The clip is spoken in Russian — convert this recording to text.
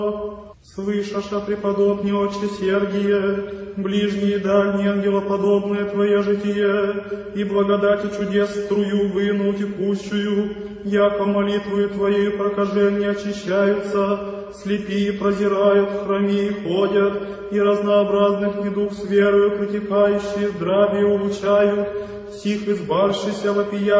Слышаша, преподобный отче Сергие, ближние и дальние ангелоподобное Твое житие, и благодати чудес струю вынул текущую, яко молитвою Твоей прокажения очищаются, слепие прозирают, хроми ходят, и разнообразных недуг с верою протекающие здравие улучшают, сих избавшийся вопия